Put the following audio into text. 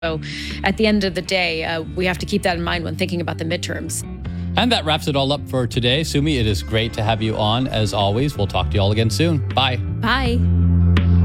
So at the end of the day, we have to keep that in mind when thinking about the midterms. And that wraps it all up for today. Sumi, it is great to have you on as always. We'll talk to you all again soon. Bye. Bye.